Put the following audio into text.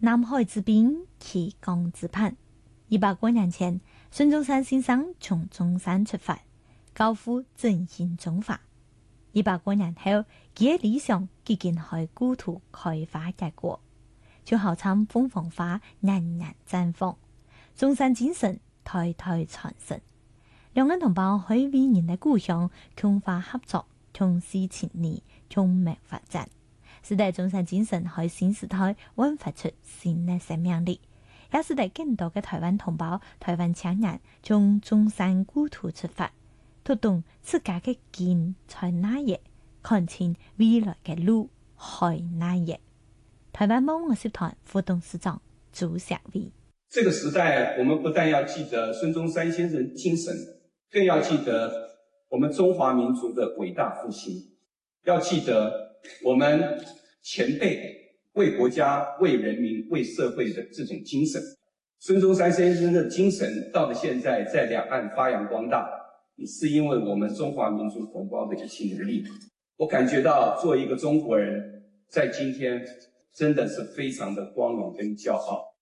南海之滨，齐江之畔。100多年前，孙中山先生从中山出发，高呼振兴中华。100多年後，佢嘅理想已經喺故土開花結果，就好像鳳凰花冉冉綻放，中山精神代代傳承。兩岸同胞可以為人嘅故鄉強化合作，同心協力，共謀發展，使得中山精神喺新時代煥發出新嘅生命力，也使得更多嘅台灣同胞、台灣青年從中山故土出發，推動自家嘅根在哪嘢，看清未來嘅路喺哪嘢。台灣網絡集團副董事長朱小薇： 這個時代，我們不但要記得孫中山先生精神，更要記得我們中華民族的偉大復興，要記得我們前輩為國家、為人民、為社會的這種精神。孫中山先生的精神到了現在在兩岸發揚光大，也是因為我們中華民族同胞的一起努力。我感覺到做一個中國人，在今天真的是非常的光榮跟驕傲。